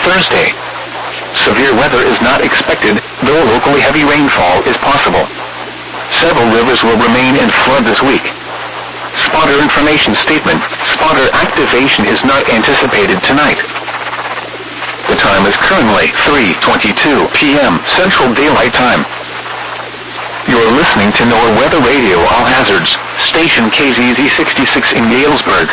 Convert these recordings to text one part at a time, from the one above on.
Thursday. Severe weather is not expected, though locally heavy rainfall is possible. Several rivers will remain in flood this week. Spotter information statement. Spotter activation is not anticipated tonight. The time is currently 3:22 p.m. Central Daylight Time. You're listening to NOAA Weather Radio All Hazards, station KZZ 66 in Galesburg.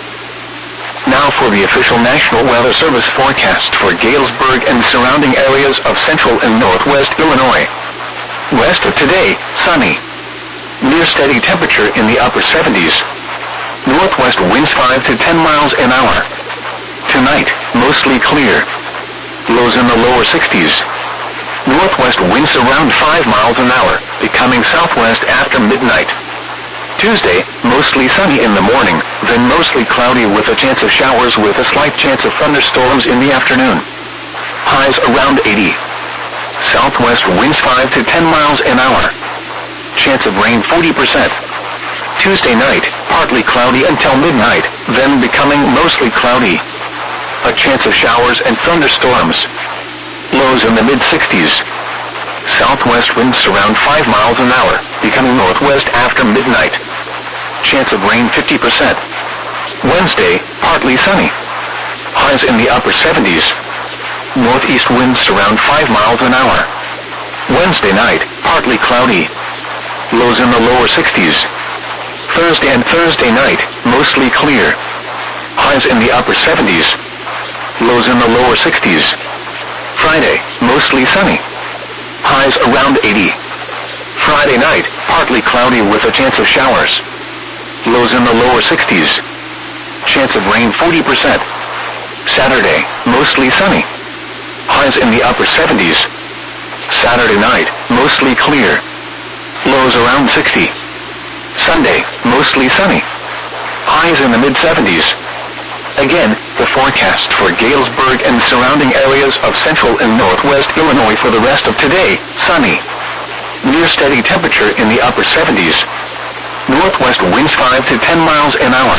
Now for the official National Weather Service forecast for Galesburg and surrounding areas of central and northwest Illinois. West of today, sunny. Near steady temperature in the upper 70s. Northwest winds 5 to 10 miles an hour. Tonight, mostly clear. Lows in the lower 60s. Northwest winds around 5 miles an hour, becoming southwest after midnight. Tuesday, mostly sunny in the morning, then mostly cloudy with a chance of showers with a slight chance of thunderstorms in the afternoon. Highs around 80. Southwest winds 5 to 10 miles an hour. Chance of rain 40%. Tuesday night, partly cloudy until midnight, then becoming mostly cloudy. A chance of showers and thunderstorms. Lows in the mid-60s. Southwest winds around 5 miles an hour, becoming northwest after midnight. Chance of rain 50%. Wednesday, partly sunny. Highs in the upper 70s. Northeast winds around 5 miles an hour. Wednesday night, partly cloudy. Lows in the lower 60s. Thursday and Thursday night, mostly clear. Highs in the upper 70s. Lows in the lower 60s. Friday, mostly sunny. Highs around 80. Friday night, partly cloudy with a chance of showers. Lows in the lower 60s. Chance of rain 40%. Saturday, mostly sunny. Highs in the upper 70s. Saturday night, mostly clear. Lows around 60. Sunday, mostly sunny. Highs in the mid-70s. Again, the forecast for Galesburg and surrounding areas of central and northwest Illinois for the rest of today, sunny. Near steady temperature in the upper 70s. Northwest winds 5 to 10 miles an hour.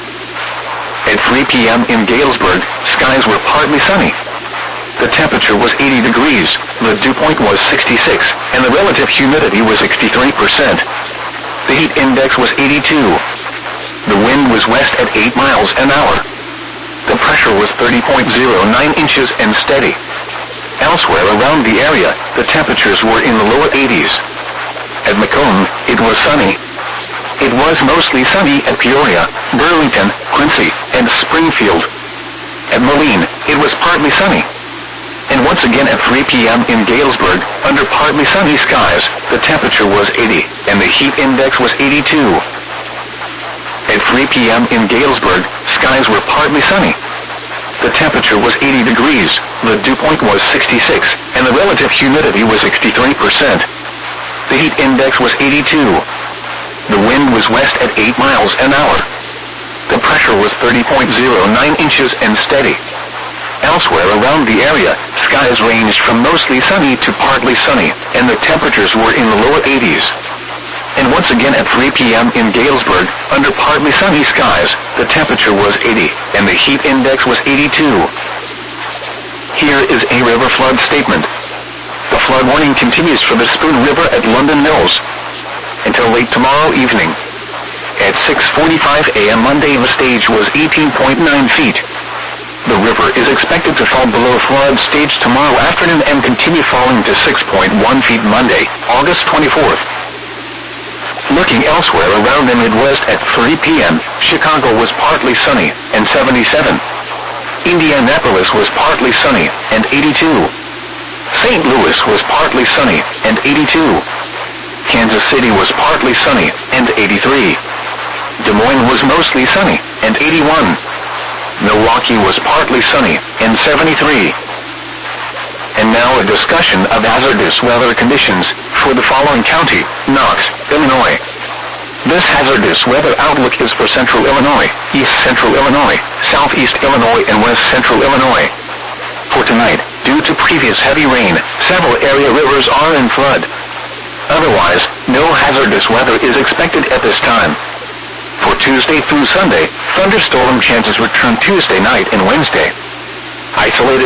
At 3 p.m. in Galesburg, skies were partly sunny. The temperature was 80 degrees, the dew point was 66, and the relative humidity was 63%. The heat index was 82. The wind was west at 8 miles an hour. The pressure was 30.09 inches and steady. Elsewhere around the area, the temperatures were in the lower 80s. At Macomb, it was sunny. It was mostly sunny at Peoria, Burlington, Quincy, and Springfield. At Moline, it was partly sunny. And once again at 3 p.m. in Galesburg, under partly sunny skies, the temperature was 80, and the heat index was 82. At 3 p.m. in Galesburg, skies were partly sunny. The temperature was 80 degrees, the dew point was 66, and the relative humidity was 63%. The heat index was 82. The wind was west at 8 miles an hour. The pressure was 30.09 inches and steady. Elsewhere around the area, skies ranged from mostly sunny to partly sunny, and the temperatures were in the lower 80s. And once again at 3 p.m. in Galesburg, under partly sunny skies, the temperature was 80, and the heat index was 82. Here is a river flood statement. The flood warning continues for the Spoon River at London Mills until late tomorrow evening. At 6:45 a.m. Monday, the stage was 18.9 feet. The river is expected to fall below flood stage tomorrow afternoon and continue falling to 6.1 feet Monday, August 24th. Looking elsewhere around the Midwest at 3 p.m., Chicago was partly sunny and 77. Indianapolis was partly sunny and 82. St. Louis was partly sunny and 82. Kansas City was partly sunny and 83. Des Moines was mostly sunny and 81. Milwaukee was partly sunny and 73. And now a discussion of hazardous weather conditions for the following county, Knox, Illinois. This hazardous weather outlook is for central Illinois, east central Illinois, southeast Illinois, and west central Illinois. For tonight, due to previous heavy rain, several area rivers are in flood. Otherwise, no hazardous weather is expected at this time. For Tuesday through Sunday, thunderstorm chances return Tuesday night and Wednesday. Isolated